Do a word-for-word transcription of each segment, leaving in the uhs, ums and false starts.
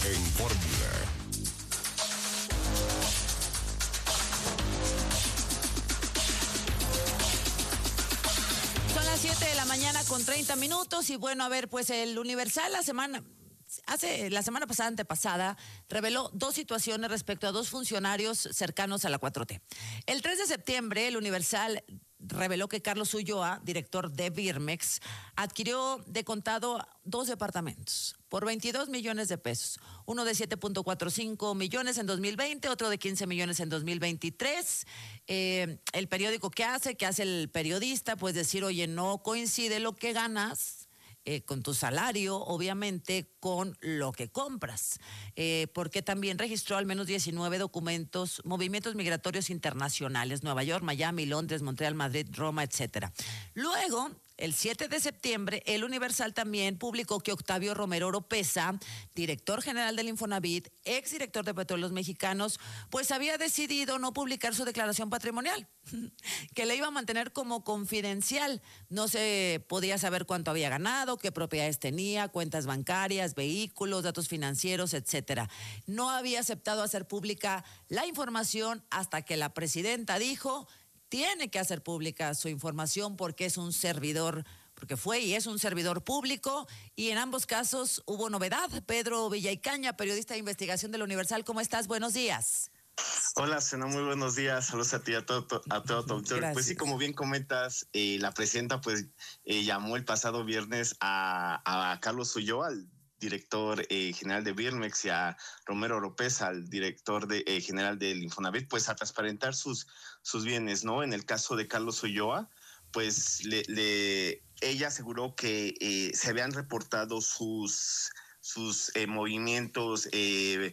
en Fórmula. Son las siete de la mañana con treinta minutos y bueno, a ver, pues el Universal la semana... Hace la semana pasada, antepasada, reveló dos situaciones respecto a dos funcionarios cercanos a la cuatro T. El tres de septiembre, el Universal reveló que Carlos Ulloa, director de Birmex, adquirió de contado dos departamentos por veintidós millones de pesos. Uno de siete punto cuarenta y cinco millones en dos mil veinte, otro de quince millones en dos mil veintitrés. Eh, el periódico que hace, que hace el periodista, pues decir, oye, no coincide lo que ganas Eh, con tu salario, obviamente, con lo que compras, eh, porque también registró al menos diecinueve documentos, movimientos migratorios internacionales, Nueva York, Miami, Londres, Montreal, Madrid, Roma, etcétera. Luego, el siete de septiembre, el Universal también publicó que Octavio Romero Oropeza, director general del Infonavit, exdirector de Petróleos Mexicanos, pues había decidido no publicar su declaración patrimonial, que le iba a mantener como confidencial. No se podía saber cuánto había ganado, qué propiedades tenía, cuentas bancarias, vehículos, datos financieros, etcétera. No había aceptado hacer pública la información hasta que la presidenta dijo: tiene que hacer pública su información porque es un servidor, porque fue y es un servidor público, y en ambos casos hubo novedad. Pedro Villaicaña, periodista de investigación del Universal, ¿cómo estás? Buenos días. Hola, Sena, muy buenos días. Saludos a ti y a todo, a todo tu auditorio. Pues sí, como bien comentas, eh, la presidenta pues eh, llamó el pasado viernes a, a Carlos Ulloa, al director eh, general de Birmex, y a Romero Oropeza, al director de, eh, general del Infonavit, pues a transparentar sus, sus bienes, ¿no? En el caso de Carlos Ulloa, pues le, le ella aseguró que eh, se habían reportado sus, sus eh, movimientos eh,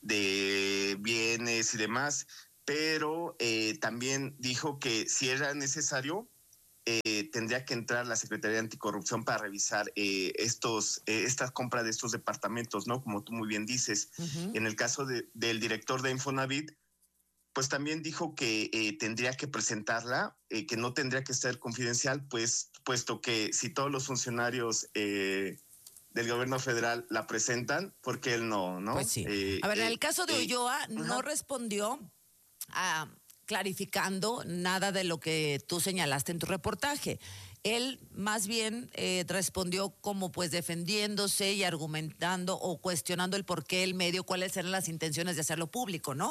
de bienes y demás, pero eh, también dijo que si era necesario, Eh, tendría que entrar la Secretaría de Anticorrupción para revisar eh, estos, eh, esta compra de estos departamentos, ¿no? Como tú muy bien dices. Uh-huh. En el caso de, del director de Infonavit, pues también dijo que eh, tendría que presentarla, eh, que no tendría que ser confidencial, pues, puesto que si todos los funcionarios eh, del gobierno federal la presentan, ¿por qué él no? ¿no? Pues sí. Eh, a ver, eh, en el caso de Ulloa, eh, no uh-huh. respondió a... clarificando nada de lo que tú señalaste en tu reportaje. Él más bien eh, respondió como pues defendiéndose y argumentando o cuestionando el por qué el medio, cuáles eran las intenciones de hacerlo público, ¿no?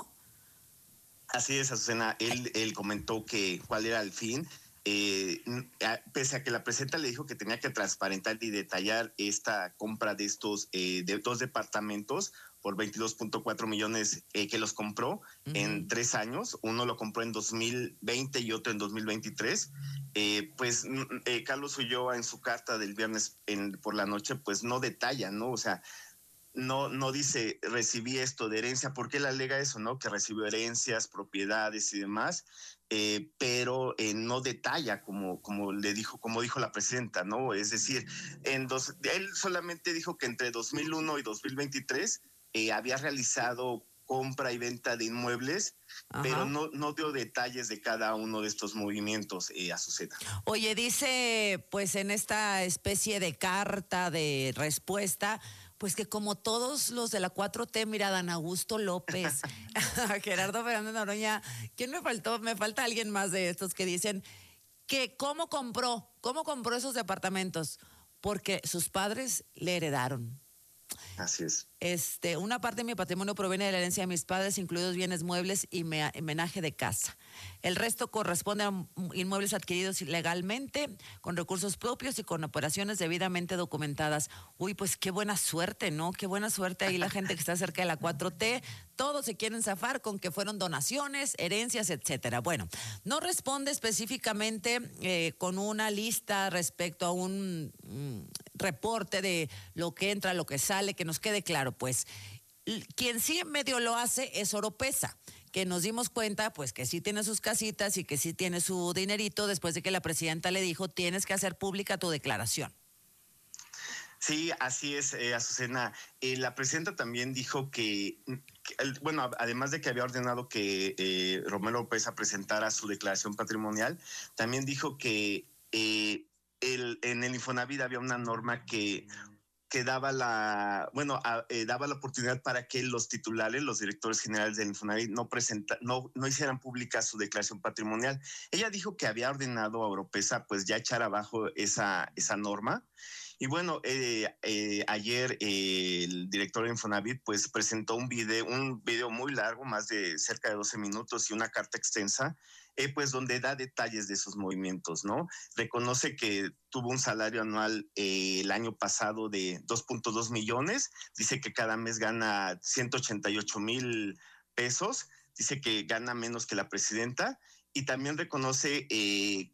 Así es, Azucena. Él, él comentó que cuál era el fin. Eh, pese a que la presidenta le dijo que tenía que transparentar y detallar esta compra de estos eh, de dos departamentos por veintidós punto cuatro millones eh, que los compró uh-huh. en tres años. Uno lo compró en dos mil veinte y otro en dos mil veintitrés. Eh, pues eh, Carlos Ulloa en su carta del viernes en, por la noche pues no detalla, ¿no? O sea, no, no dice recibí esto de herencia, porque él alega eso, ¿no? Que recibió herencias, propiedades y demás. Eh, pero eh, no detalla como, como le dijo, como dijo la presidenta, ¿no? Es decir, en dos, él solamente dijo que entre dos mil uno y dos mil veintitrés eh, había realizado compra y venta de inmuebles, ajá, pero no, no dio detalles de cada uno de estos movimientos, eh, Azucena. Oye, dice, pues en esta especie de carta de respuesta, pues que como todos los de la cuatro T, mira, Dan Augusto López, Gerardo Fernández Noroña, ¿quién me faltó? Me falta alguien más de estos que dicen que cómo compró, cómo compró esos departamentos, porque sus padres le heredaron. Así es. Este, una parte de mi patrimonio proviene de la herencia de mis padres, incluidos bienes muebles y me, menaje de casa. El resto corresponde a inmuebles adquiridos ilegalmente, con recursos propios y con operaciones debidamente documentadas. Uy, pues qué buena suerte, ¿no? Qué buena suerte ahí la gente que está cerca de la cuatro T. Todos se quieren zafar con que fueron donaciones, herencias, etcétera. Bueno, no responde específicamente eh, con una lista respecto a un mm, reporte de lo que entra, lo que sale, que nos quede claro, pues. Quien sí medio lo hace es Oropeza, que nos dimos cuenta pues que sí tiene sus casitas y que sí tiene su dinerito después de que la presidenta le dijo tienes que hacer pública tu declaración. Sí, así es, eh, Azucena. Eh, la presidenta también dijo que, que, bueno, además de que había ordenado que eh, Romero Oropeza presentara su declaración patrimonial, también dijo que eh, el, en el Infonavit había una norma que que daba la, bueno, a, eh, daba la oportunidad para que los titulares, los directores generales del Infonavit, no, presenta, no, no hicieran pública su declaración patrimonial. Ella dijo que había ordenado a Oropesa pues ya echar abajo esa, esa norma. Y bueno, eh, eh, ayer eh, el director de Infonavit pues presentó un video, un video muy largo, más de cerca de doce minutos y una carta extensa, eh, pues donde da detalles de sus movimientos, ¿no? Reconoce que tuvo un salario anual eh, el año pasado de dos punto dos millones, dice que cada mes gana ciento ochenta y ocho mil pesos, dice que gana menos que la presidenta y también reconoce eh,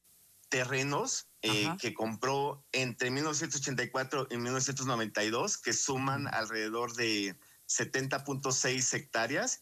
terrenos eh, que compró entre mil novecientos ochenta y cuatro y mil novecientos noventa y dos, que suman alrededor de setenta punto seis hectáreas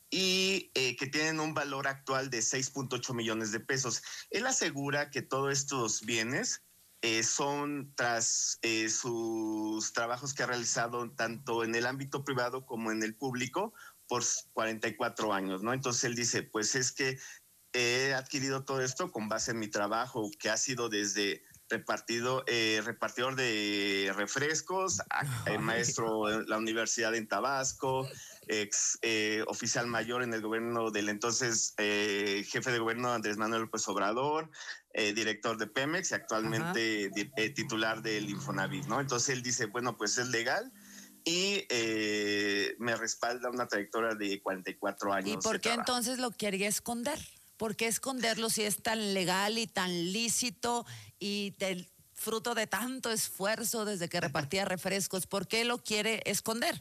y eh, que tienen un valor actual de seis punto ocho millones de pesos. Él asegura que todos estos bienes eh, son tras eh, sus trabajos que ha realizado tanto en el ámbito privado como en el público por cuarenta y cuatro años, ¿no? Entonces él dice, pues es que he adquirido todo esto con base en mi trabajo, que ha sido desde repartido, eh, repartidor de refrescos, eh, maestro en la universidad en Tabasco, ex eh, oficial mayor en el gobierno del entonces eh, jefe de gobierno Andrés Manuel López Obrador, eh, director de Pemex y actualmente eh, titular del Infonavit, ¿no? Entonces él dice, bueno, pues es legal y eh, me respalda una trayectoria de cuarenta y cuatro años. ¿Y por qué entonces lo quería esconder? ¿Por qué esconderlo si es tan legal y tan lícito y del fruto de tanto esfuerzo desde que repartía refrescos? ¿Por qué lo quiere esconder?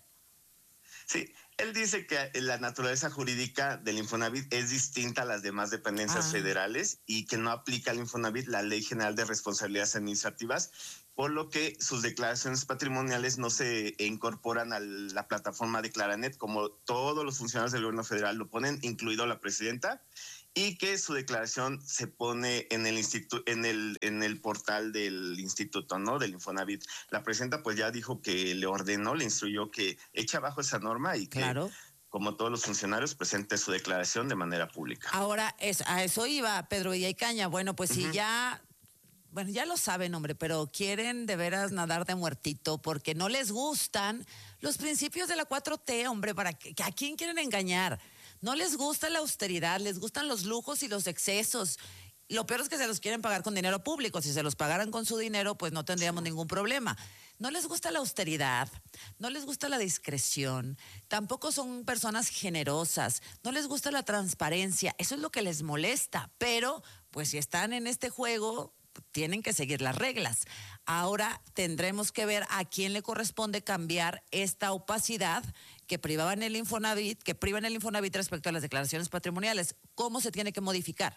Sí, él dice que la naturaleza jurídica del Infonavit es distinta a las demás dependencias ah. federales y que no aplica al Infonavit la Ley General de Responsabilidades Administrativas, por lo que sus declaraciones patrimoniales no se incorporan a la plataforma de Claranet, como todos los funcionarios del gobierno federal lo ponen, incluido la presidenta, y que su declaración se pone en el instituto, en el, en el portal del instituto, ¿no? Del Infonavit. La presidenta pues ya dijo que le ordenó, le instruyó que eche abajo esa norma y que, claro, como todos los funcionarios, presente su declaración de manera pública. Ahora, es, a eso iba Pedro Villaicaña. Bueno, pues uh-huh. si ya... Bueno, ya lo saben, hombre, pero quieren de veras nadar de muertito porque no les gustan los principios de la cuatro T, hombre, ¿para qué? ¿A quién quieren engañar? No les gusta la austeridad, les gustan los lujos y los excesos. Lo peor es que se los quieren pagar con dinero público. Si se los pagaran con su dinero, pues no tendríamos ningún problema. No les gusta la austeridad, no les gusta la discreción, tampoco son personas generosas, no les gusta la transparencia. Eso es lo que les molesta, pero pues si están en este juego, tienen que seguir las reglas. Ahora tendremos que ver a quién le corresponde cambiar esta opacidad que privaba en el Infonavit, que priva en el Infonavit respecto a las declaraciones patrimoniales. ¿Cómo se tiene que modificar?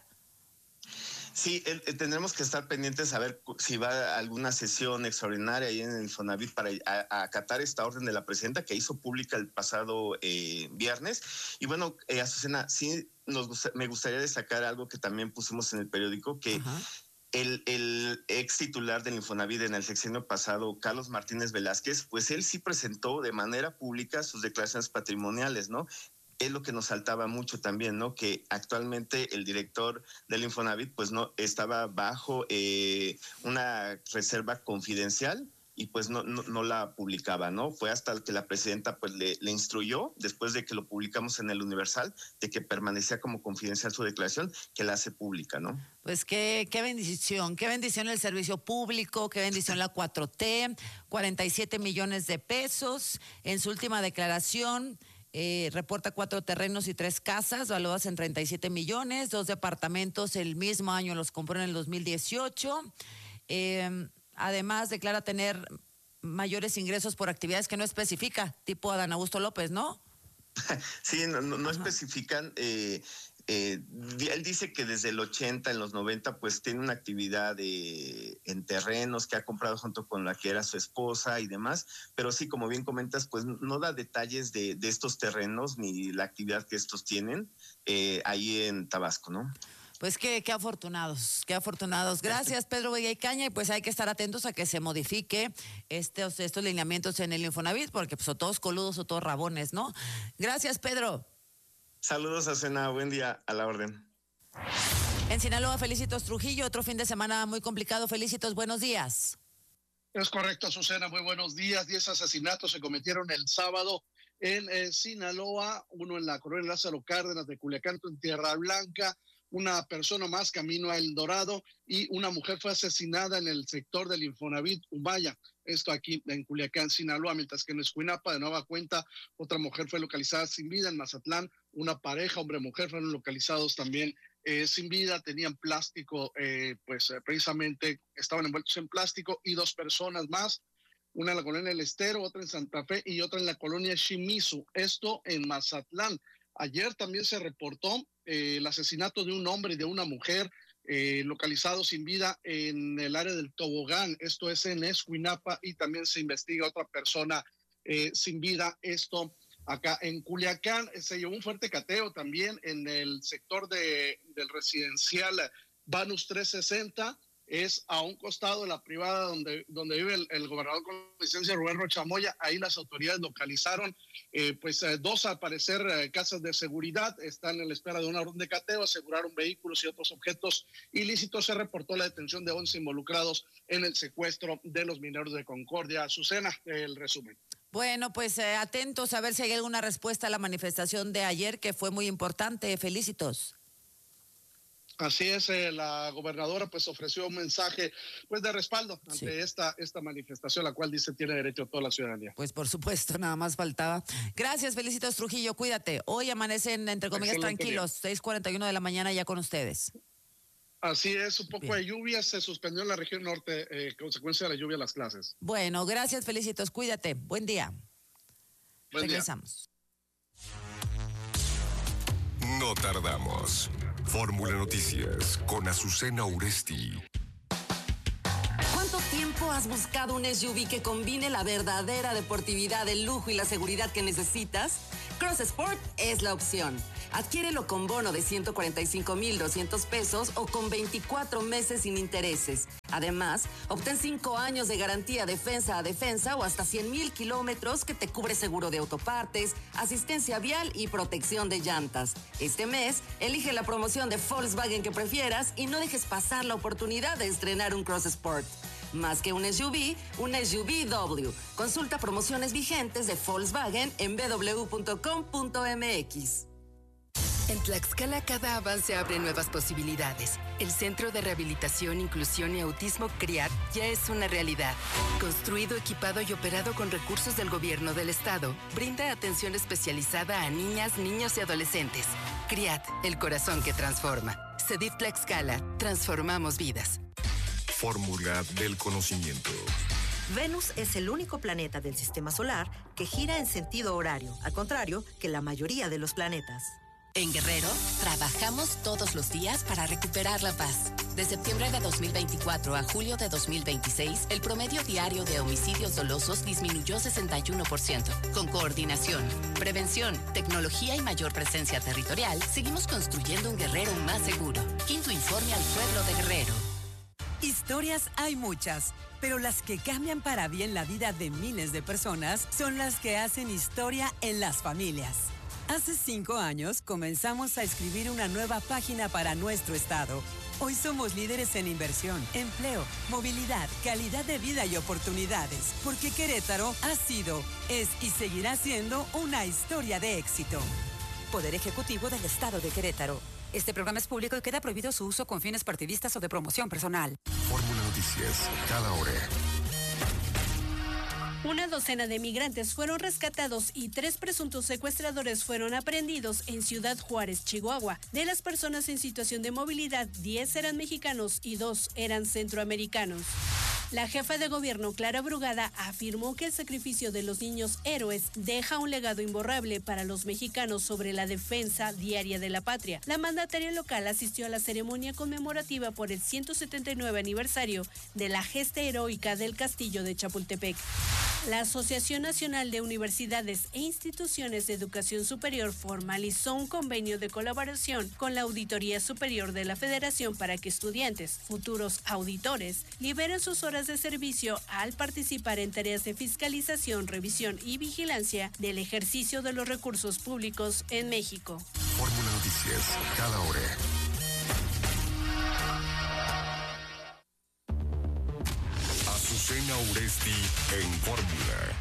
Sí, eh, tendremos que estar pendientes a ver si va a alguna sesión extraordinaria ahí en el Infonavit para a, a acatar esta orden de la presidenta que hizo pública el pasado eh, viernes. Y bueno, eh, Azucena, sí nos gusta, me gustaría destacar algo que también pusimos en el periódico, que Ajá. El, el ex titular del Infonavit en el sexenio pasado, Carlos Martínez Velázquez, pues él sí presentó de manera pública sus declaraciones patrimoniales, ¿no? Es lo que nos saltaba mucho también, ¿no? Que actualmente el director del Infonavit, pues no estaba bajo eh, una reserva confidencial y pues no, no, no la publicaba, ¿no? Fue hasta que la presidenta pues le, le instruyó, después de que lo publicamos en el Universal, de que permanecía como confidencial su declaración, que la hace pública, ¿no? Pues qué, qué bendición, qué bendición el servicio público, qué bendición la cuatro T, cuarenta y siete millones de pesos. En su última declaración eh, reporta cuatro terrenos y tres casas, valuadas en treinta y siete millones, dos departamentos el mismo año los compró en el dos mil dieciocho. Eh, Además, declara tener mayores ingresos por actividades que no especifica, tipo Adán Augusto López, ¿no? Sí, no, no, no especifican. Eh, eh, él dice que desde el ochenta, en los noventa, pues tiene una actividad de, en terrenos que ha comprado junto con la que era su esposa y demás. Pero sí, como bien comentas, pues no da detalles de, de estos terrenos ni la actividad que estos tienen eh, ahí en Tabasco, ¿no? Pues qué, qué afortunados, qué afortunados. Gracias, Pedro Villaicaña, y pues hay que estar atentos a que se modifique estos, estos lineamientos en el Infonavit, porque pues son todos coludos o todos rabones, ¿no? Gracias, Pedro. Saludos, Azucena, buen día, a la orden. En Sinaloa, Felicitos Trujillo, otro fin de semana muy complicado. Felicitos, buenos días. Es correcto, Azucena, muy buenos días. Diez asesinatos se cometieron el sábado en eh, Sinaloa, uno en la colonia Lázaro Cárdenas de Culiacán, en Tierra Blanca, una persona más camino a El Dorado y una mujer fue asesinada en el sector del Infonavit Humaya, esto aquí en Culiacán, Sinaloa, mientras que en Escuinapa, de nueva cuenta, otra mujer fue localizada sin vida. En Mazatlán, una pareja, hombre-mujer, fueron localizados también eh, sin vida, tenían plástico, eh, pues eh, precisamente estaban envueltos en plástico, y dos personas más, una en la colonia El Estero, otra en Santa Fe y otra en la colonia Shimizu, esto en Mazatlán. Ayer también se reportó eh, el asesinato de un hombre y de una mujer eh, localizados sin vida en el área del Tobogán, esto es en Escuinapa, y también se investiga otra persona eh, sin vida, esto acá en Culiacán. Se llevó un fuerte cateo también en el sector de, del residencial Banus trescientos sesenta, es a un costado de la privada donde, donde vive el, el gobernador con licencia Rubén Rocha Moya. Ahí las autoridades localizaron eh, pues eh, dos, al parecer, eh, casas de seguridad. Están en la espera de una orden de cateo, aseguraron vehículos y otros objetos ilícitos. Se reportó la detención de once involucrados en el secuestro de los mineros de Concordia. Azucena, el resumen. Bueno, pues eh, atentos a ver si hay alguna respuesta a la manifestación de ayer, que fue muy importante. Felicitos. Así es, eh, la gobernadora pues ofreció un mensaje pues de respaldo ante sí. esta, esta manifestación, la cual dice tiene derecho toda la ciudadanía. Pues por supuesto, nada más faltaba. Gracias, Felicitos Trujillo, cuídate. Hoy amanecen, entre comillas, excelente tranquilos, día. seis cuarenta y uno de la mañana ya con ustedes. Así es, un poco Bien. de lluvia, se suspendió en la región norte, eh, consecuencia de la lluvia las clases. Bueno, gracias, Felicitos, cuídate. Buen día. Buen Regresamos. Día. No tardamos. Fórmula Noticias con Azucena Uresti. ¿Cuánto tiempo has buscado un S U V que combine la verdadera deportividad, el lujo y la seguridad que necesitas? Cross Sport es la opción. Adquiérelo con bono de ciento cuarenta y cinco mil doscientos pesos o con veinticuatro meses sin intereses. Además, obtén cinco años de garantía defensa a defensa o hasta cien mil kilómetros que te cubre seguro de autopartes, asistencia vial y protección de llantas. Este mes, elige la promoción de Volkswagen que prefieras y no dejes pasar la oportunidad de estrenar un Cross Sport. Más que un S U V, un S U V W. Consulta promociones vigentes de Volkswagen en b w punto com punto m x. En Tlaxcala cada avance abre nuevas posibilidades. El Centro de Rehabilitación, Inclusión y Autismo CRIAT ya es una realidad. Construido, equipado y operado con recursos del gobierno del estado, brinda atención especializada a niñas, niños y adolescentes. CRIAT, el corazón que transforma. CEDIF Tlaxcala, transformamos vidas. Fórmula del conocimiento. Venus es el único planeta del sistema solar que gira en sentido horario, al contrario que la mayoría de los planetas. En Guerrero, trabajamos todos los días para recuperar la paz. De septiembre de dos mil veinticuatro a julio de dos mil veintiséis, el promedio diario de homicidios dolosos disminuyó sesenta y uno por ciento. Con coordinación, prevención, tecnología y mayor presencia territorial, seguimos construyendo un Guerrero más seguro. Quinto informe al pueblo de Guerrero. Historias hay muchas, pero las que cambian para bien la vida de miles de personas son las que hacen historia en las familias. Hace cinco años comenzamos a escribir una nueva página para nuestro estado. Hoy somos líderes en inversión, empleo, movilidad, calidad de vida y oportunidades, porque Querétaro ha sido, es y seguirá siendo una historia de éxito. Poder Ejecutivo del Estado de Querétaro. Este programa es público y queda prohibido su uso con fines partidistas o de promoción personal. Fórmula Noticias, cada hora. Una docena de migrantes fueron rescatados y tres presuntos secuestradores fueron aprehendidos en Ciudad Juárez, Chihuahua. De las personas en situación de movilidad, diez eran mexicanos y dos eran centroamericanos. La jefa de gobierno, Clara Brugada, afirmó que el sacrificio de los niños héroes deja un legado imborrable para los mexicanos sobre la defensa diaria de la patria. La mandataria local asistió a la ceremonia conmemorativa por el ciento setenta y nueve aniversario de la gesta heroica del Castillo de Chapultepec. La Asociación Nacional de Universidades e Instituciones de Educación Superior formalizó un convenio de colaboración con la Auditoría Superior de la Federación para que estudiantes, futuros auditores, liberen sus horas de servicio al participar en tareas de fiscalización, revisión y vigilancia del ejercicio de los recursos públicos en México. Fórmula Noticias, cada hora. Azucena Uresti Leti en Fórmula.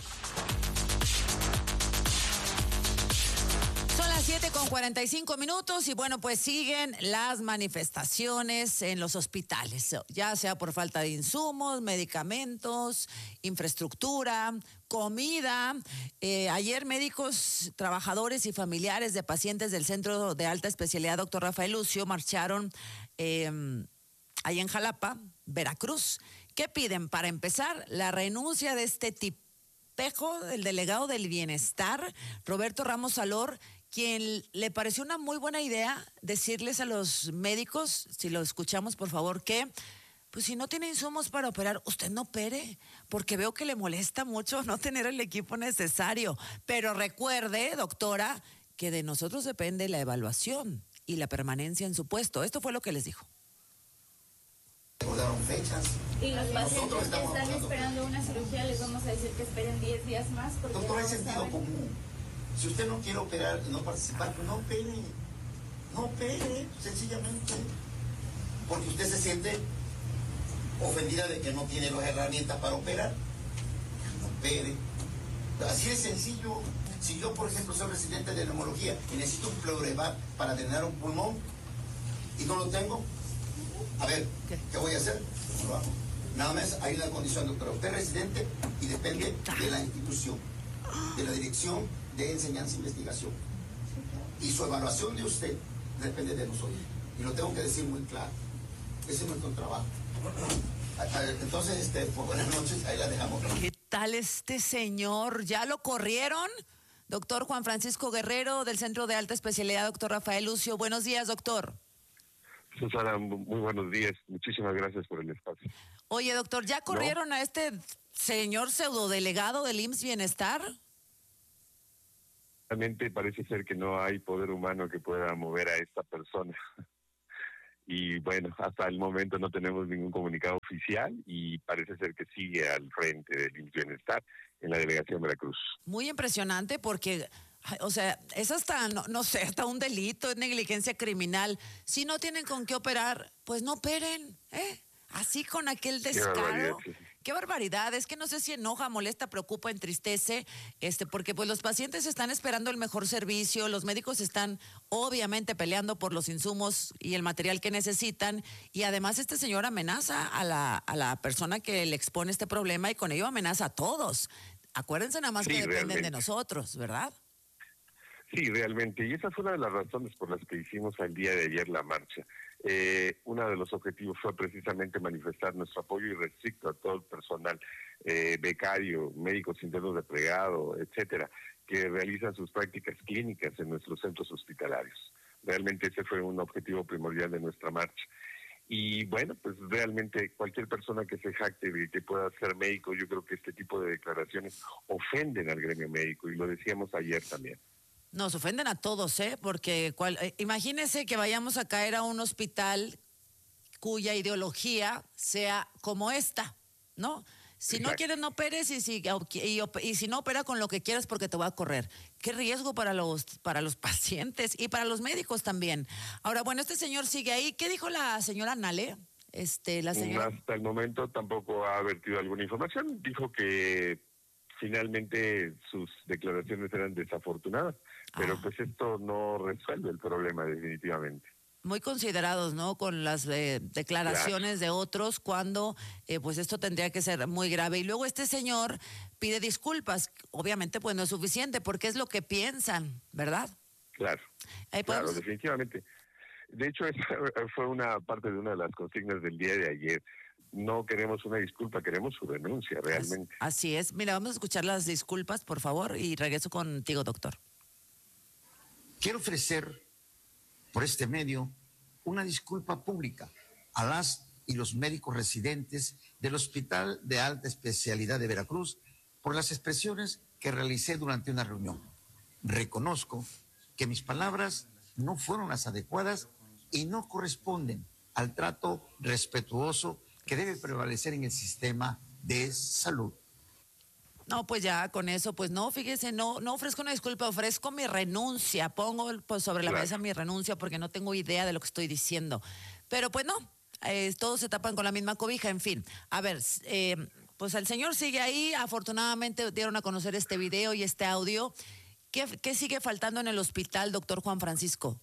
Son las siete con cuarenta y cinco minutos y bueno, pues siguen las manifestaciones en los hospitales, ya sea por falta de insumos, medicamentos, infraestructura, comida. Eh, ayer médicos, trabajadores y familiares de pacientes del Centro de Alta Especialidad Doctor Rafael Lucio marcharon eh, ahí en Jalapa, Veracruz. ¿Qué piden? Para empezar, la renuncia de este tipejo, el delegado del bienestar, Roberto Ramos Salor, quien le pareció una muy buena idea decirles a los médicos, si lo escuchamos por favor, que pues si no tiene insumos para operar, usted no opere, porque veo que le molesta mucho no tener el equipo necesario. Pero recuerde, doctora, que de nosotros depende la evaluación y la permanencia en su puesto. Esto fue lo que les dijo. Acordaron fechas. Y los pacientes que están esperando una cirugía, les vamos a decir que esperen diez días más. Doctor, hay sentido común. Si usted no quiere operar y no participar, pues no opere. No opere, sencillamente. Porque usted se siente ofendida de que no tiene las herramientas para operar. No opere. Así es sencillo. Si yo, por ejemplo, soy residente de neumología y necesito un pleurevar para drenar un pulmón y no lo tengo, a ver, ¿qué, ¿qué voy a hacer? No lo hago. Nada más hay una condición, doctora. Usted es residente y depende de la institución, de la dirección de enseñanza e investigación. Y su evaluación de usted depende de nosotros. Y lo tengo que decir muy claro. Ese es nuestro trabajo. Entonces, este, pues, buenas noches, ahí la dejamos. ¿Qué tal este señor? ¿Ya lo corrieron? Doctor Juan Francisco Guerrero, del Centro de Alta Especialidad, doctor Rafael Lucio. Buenos días, doctor. Susana, muy buenos días. Muchísimas gracias por el espacio. Oye, doctor, ¿ya corrieron ¿No? a este señor pseudodelegado del I M S S Bienestar? Realmente parece ser que no hay poder humano que pueda mover a esta persona. Y bueno, hasta el momento no tenemos ningún comunicado oficial y parece ser que sigue al frente del I M S S Bienestar en la delegación Veracruz. Muy impresionante porque, o sea, es hasta, no, no sé, hasta un delito, es negligencia criminal. Si no tienen con qué operar, pues no operen, ¿eh? Así con aquel descaro. Qué, Qué barbaridad, es que no sé si enoja, molesta, preocupa, entristece, este, porque pues los pacientes están esperando el mejor servicio, los médicos están obviamente peleando por los insumos y el material que necesitan, y además este señor amenaza a la, a la persona que le expone este problema y con ello amenaza a todos. Acuérdense nada más sí, que dependen realmente. de nosotros, ¿verdad? Sí, realmente, y esa fue una de las razones por las que hicimos al día de ayer la marcha. Eh, uno de los objetivos fue precisamente manifestar nuestro apoyo irrestricto a todo el personal eh, becario, médicos internos de pregrado, etcétera, que realizan sus prácticas clínicas en nuestros centros hospitalarios. Realmente ese fue un objetivo primordial de nuestra marcha. Y bueno, pues realmente cualquier persona que se jacte de que pueda ser médico, yo creo que este tipo de declaraciones ofenden al gremio médico, y lo decíamos ayer también. Nos ofenden a todos, ¿eh? Porque cual, eh, imagínense que vayamos a caer a un hospital cuya ideología sea como esta, ¿no? Si Exacto. no quieres, no operes, y si, y, y, y si no opera con lo que quieras porque te voy a correr. Qué riesgo para los, para los pacientes y para los médicos también. Ahora, bueno, este señor sigue ahí. ¿Qué dijo la señora Nale? Este, la señora... Hasta el momento tampoco ha vertido alguna información. Dijo que finalmente sus declaraciones eran desafortunadas, pero ah. pues esto no resuelve el problema definitivamente. Muy considerados, ¿no? Con las eh, declaraciones claro. de otros cuando eh, pues esto tendría que ser muy grave. Y luego este señor pide disculpas. Obviamente pues no es suficiente porque es lo que piensan, ¿verdad? Claro, claro, definitivamente. De hecho, esa fue una parte de una de las consignas del día de ayer. No queremos una disculpa, queremos su renuncia, realmente. Así es. Mira, vamos a escuchar las disculpas, por favor, y regreso contigo, doctor. Quiero ofrecer por este medio una disculpa pública a las y los médicos residentes del Hospital de Alta Especialidad de Veracruz por las expresiones que realicé durante una reunión. Reconozco que mis palabras no fueron las adecuadas y no corresponden al trato respetuoso que debe prevalecer en el sistema de salud. No, pues ya con eso, pues no, fíjese, no no ofrezco una disculpa, ofrezco mi renuncia, pongo pues, sobre la claro. mesa mi renuncia porque no tengo idea de lo que estoy diciendo. Pero pues no, eh, todos se tapan con la misma cobija, en fin. A ver, eh, pues el señor sigue ahí. Afortunadamente dieron a conocer este video y este audio. ¿Qué, qué sigue faltando en el hospital, doctor Juan Francisco?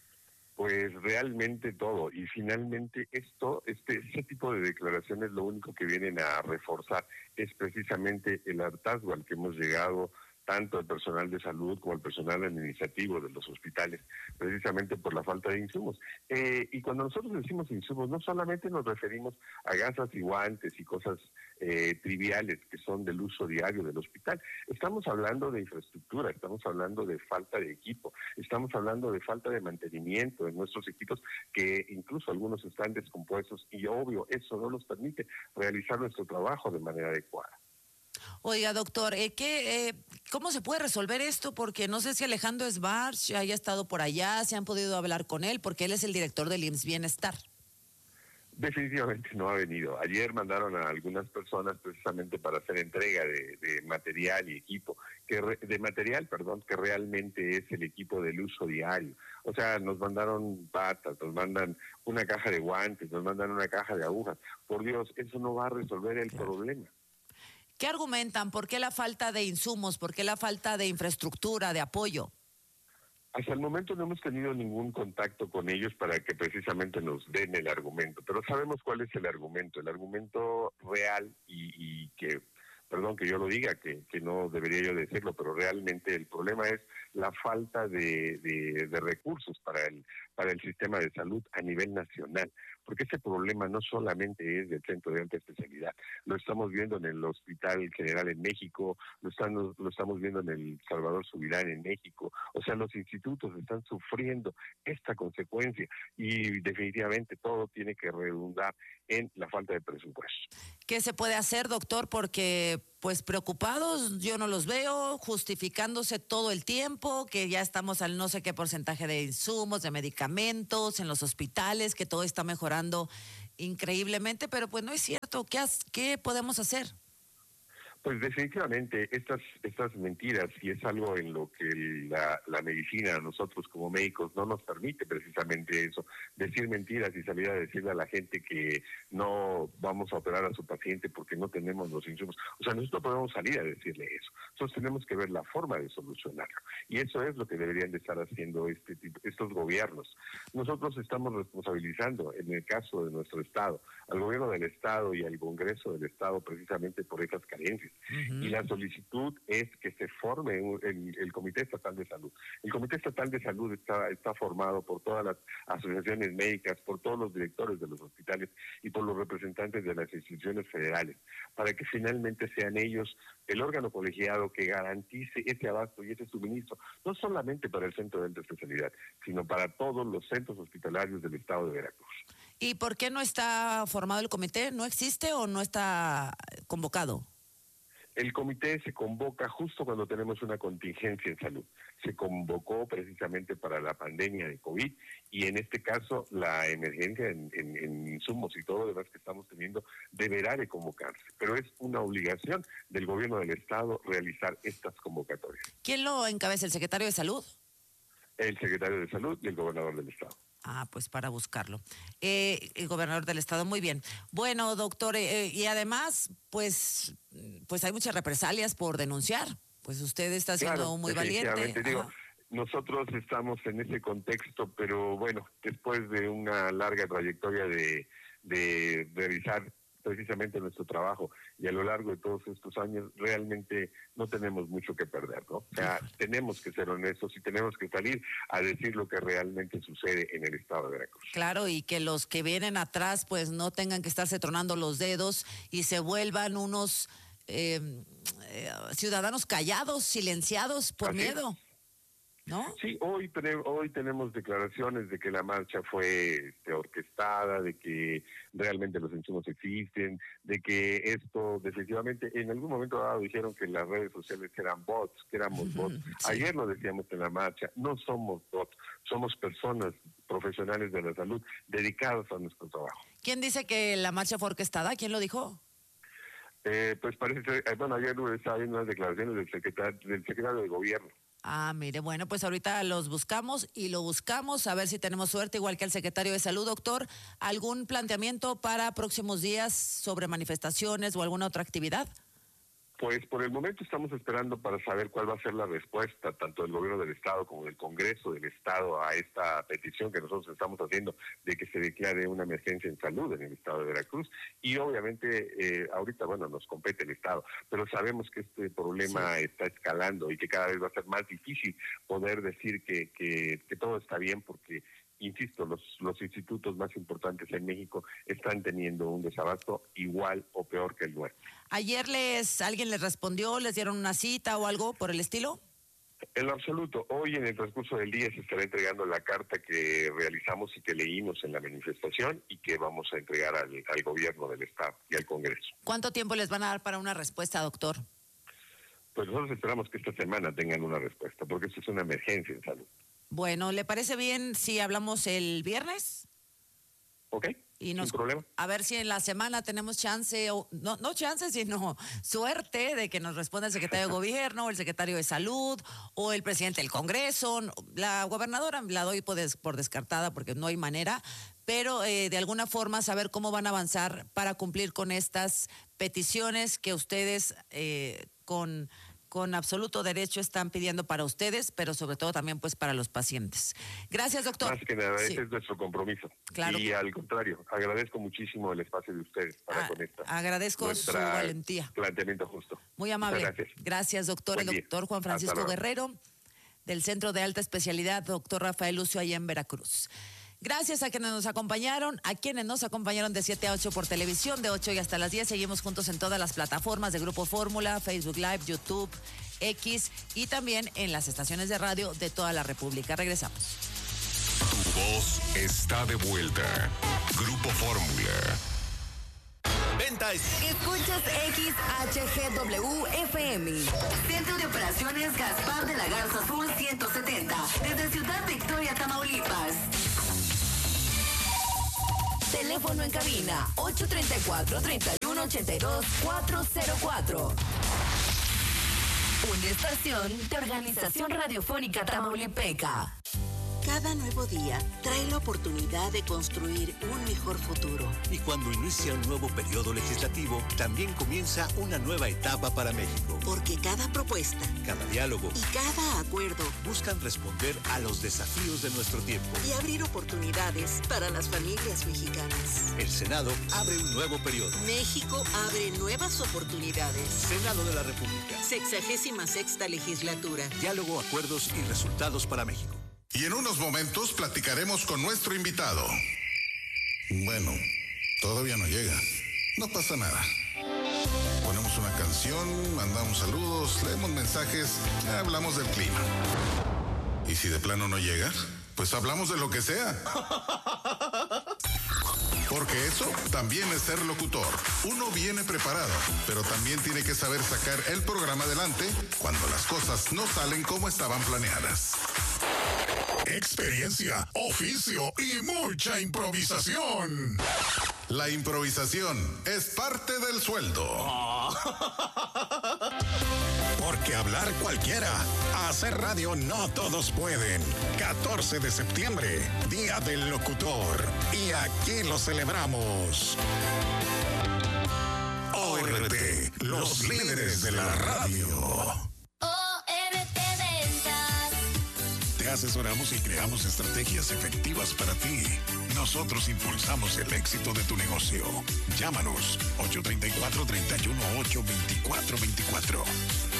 Pues realmente todo. Y finalmente esto, este, este tipo de declaraciones lo único que vienen a reforzar es precisamente el hartazgo al que hemos llegado tanto el personal de salud como el personal administrativo de los hospitales, precisamente por la falta de insumos. Eh, y cuando nosotros decimos insumos, no solamente nos referimos a gasas y guantes y cosas eh, triviales que son del uso diario del hospital. Estamos hablando de infraestructura, estamos hablando de falta de equipo, estamos hablando de falta de mantenimiento de nuestros equipos, que incluso algunos están descompuestos y obvio, eso no nos permite realizar nuestro trabajo de manera adecuada. Oiga, doctor, eh, ¿qué, eh, ¿cómo se puede resolver esto? Porque no sé si Alejandro Sbarch haya estado por allá, si han podido hablar con él, porque él es el director del I M S S Bienestar. Definitivamente no ha venido. Ayer mandaron a algunas personas precisamente para hacer entrega de, de material y equipo, que re, de material, perdón, que realmente es el equipo del uso diario. O sea, nos mandaron patas, nos mandan una caja de guantes, nos mandan una caja de agujas. Por Dios, eso no va a resolver el claro. problema. ¿Qué argumentan? ¿Por qué la falta de insumos? ¿Por qué la falta de infraestructura, de apoyo? Hasta el momento no hemos tenido ningún contacto con ellos para que precisamente nos den el argumento, pero sabemos cuál es el argumento, el argumento real y, y que, perdón que yo lo diga, que, que no debería yo decirlo, pero realmente el problema es la falta de, de, de recursos para el, para el sistema de salud a nivel nacional. Porque ese problema no solamente es del Centro de Alta Especialidad, lo estamos viendo en el Hospital General en México, lo, están, lo estamos viendo en el Salvador Subirán en México, o sea, los institutos están sufriendo esta consecuencia y definitivamente todo tiene que redundar en la falta de presupuesto. ¿Qué se puede hacer, doctor? Porque pues preocupados yo no los veo, justificándose todo el tiempo, que ya estamos al no sé qué porcentaje de insumos, de medicamentos en los hospitales, que todo está mejorando increíblemente, pero pues no es cierto. ¿Qué, has, qué podemos hacer? Pues definitivamente estas estas mentiras, y es algo en lo que la, la medicina, nosotros como médicos, no nos permite precisamente eso, decir mentiras y salir a decirle a la gente que no vamos a operar a su paciente porque no tenemos los insumos. O sea, nosotros podemos salir a decirle eso. Nosotros tenemos que ver la forma de solucionarlo. Y eso es lo que deberían de estar haciendo este tipo, estos gobiernos. Nosotros estamos responsabilizando, en el caso de nuestro Estado, al gobierno del Estado y al Congreso del Estado precisamente por esas carencias. Uh-huh. Y la solicitud es que se forme un, el, el Comité Estatal de Salud. El Comité Estatal de Salud está, está formado por todas las asociaciones médicas, por todos los directores de los hospitales y por los representantes de las instituciones federales, para que finalmente sean ellos el órgano colegiado que garantice ese abasto y ese suministro, no solamente para el Centro de Alta Especialidad, sino para todos los centros hospitalarios del Estado de Veracruz. ¿Y por qué no está formado el comité? ¿No existe o no está convocado? El comité se convoca justo cuando tenemos una contingencia en salud. Se convocó precisamente para la pandemia de COVID y en este caso la emergencia en, en, en insumos y todo lo demás que estamos teniendo deberá de convocarse. Pero es una obligación del gobierno del Estado realizar estas convocatorias. ¿Quién lo encabeza? ¿El secretario de Salud? El secretario de Salud y el gobernador del Estado. Ah, pues para buscarlo. Eh, el gobernador del Estado, muy bien. Bueno, doctor, eh, y además, pues, pues hay muchas represalias por denunciar. Pues usted está siendo claro, muy valiente. Digo, nosotros estamos en ese contexto, pero bueno, después de una larga trayectoria de, de realizar precisamente nuestro trabajo y a lo largo de todos estos años realmente no tenemos mucho que perder, ¿no? O sea, tenemos que ser honestos y tenemos que salir a decir lo que realmente sucede en el Estado de Veracruz. Claro, y que los que vienen atrás pues no tengan que estarse tronando los dedos y se vuelvan unos eh, eh, ciudadanos callados, silenciados por Así miedo. ¿No? Sí, hoy, hoy tenemos declaraciones de que la marcha fue este, orquestada, de que realmente los insumos existen, de que esto definitivamente, en algún momento dado dijeron que las redes sociales eran bots, que éramos bots. Sí. Ayer lo decíamos en la marcha, no somos bots, somos personas profesionales de la salud dedicados a nuestro trabajo. ¿Quién dice que la marcha fue orquestada? ¿Quién lo dijo? Eh, pues parece ser, bueno, ayer estaba viendo unas declaraciones del secretario, del secretario de Gobierno. Ah, mire, bueno, pues ahorita los buscamos y lo buscamos, a ver si tenemos suerte, igual que el secretario de Salud, doctor. ¿Algún planteamiento para próximos días sobre manifestaciones o alguna otra actividad? Pues por el momento estamos esperando para saber cuál va a ser la respuesta tanto del gobierno del Estado como del Congreso del Estado a esta petición que nosotros estamos haciendo de que se declare una emergencia en salud en el Estado de Veracruz. Y obviamente eh, ahorita, bueno, nos compete el Estado, pero sabemos que este problema sí. está escalando y que cada vez va a ser más difícil poder decir que, que, que todo está bien porque... Insisto, los, los institutos más importantes en México están teniendo un desabasto igual o peor que el nuestro. ¿Ayer les alguien les respondió, les dieron una cita o algo por el estilo? En lo absoluto. Hoy en el transcurso del día se estará entregando la carta que realizamos y que leímos en la manifestación y que vamos a entregar al, al gobierno del Estado y al Congreso. ¿Cuánto tiempo les van a dar para una respuesta, doctor? Pues nosotros esperamos que esta semana tengan una respuesta, porque esto es una emergencia en salud. Bueno, ¿le parece bien si hablamos el viernes? Ok, y nos, sin problema. A ver si en la semana tenemos chance, o no, no chance, sino suerte de que nos responda el secretario de Gobierno, o el secretario de Salud, o el presidente del Congreso. La gobernadora la doy por, des, por descartada porque no hay manera, pero eh, de alguna forma saber cómo van a avanzar para cumplir con estas peticiones que ustedes eh, con... con absoluto derecho están pidiendo para ustedes, pero sobre todo también pues para los pacientes. Gracias, doctor. Más que nada, sí. ese es nuestro compromiso. Claro. Y al contrario, agradezco muchísimo el espacio de ustedes para ah, con esta. Agradezco su valentía. Planteamiento justo. Muy amable. Muchas gracias. Gracias, doctor. Buen el doctor día. Juan Francisco Guerrero, del Centro de Alta Especialidad, doctor Rafael Lucio, allá en Veracruz. Gracias a quienes nos acompañaron, a quienes nos acompañaron de siete a ocho por televisión, de ocho y hasta las diez. Seguimos juntos en todas las plataformas de Grupo Fórmula, Facebook Live, YouTube, X y también en las estaciones de radio de toda la República. Regresamos. Tu voz está de vuelta. Grupo Fórmula. Ventas. Escuchas X H G W F M. Centro de Operaciones Gaspar de la Garza Azul ciento setenta. Desde Ciudad Victoria, Tamaulipas. Teléfono en cabina ocho tres cuatro, tres uno ocho dos, cuatro cero cuatro. Una estación de Organización Radiofónica Tamaulipeca. Cada nuevo día trae la oportunidad de construir un mejor futuro. Y cuando inicia un nuevo periodo legislativo, también comienza una nueva etapa para México. Porque cada propuesta, cada diálogo y cada acuerdo buscan responder a los desafíos de nuestro tiempo y abrir oportunidades para las familias mexicanas. El Senado abre un nuevo periodo. México abre nuevas oportunidades. Senado de la República. Sexagésima sexta legislatura. Diálogo, acuerdos y resultados para México. Y en unos momentos platicaremos con nuestro invitado. Bueno, todavía no llega. No pasa nada. Ponemos una canción, mandamos saludos, leemos mensajes, hablamos del clima. Y si de plano no llega, pues hablamos de lo que sea. Porque eso también es ser locutor. Uno viene preparado, pero también tiene que saber sacar el programa adelante cuando las cosas no salen como estaban planeadas. Experiencia, oficio y mucha improvisación. La improvisación es parte del sueldo. Porque hablar cualquiera, hacer radio no todos pueden. catorce de septiembre, Día del Locutor. Y aquí lo celebramos. O R T, los líderes de la radio. Te asesoramos y creamos estrategias efectivas para ti. Nosotros impulsamos el éxito de tu negocio. Llámanos ocho tres cuatro, tres uno ocho, dos cuatro dos cuatro.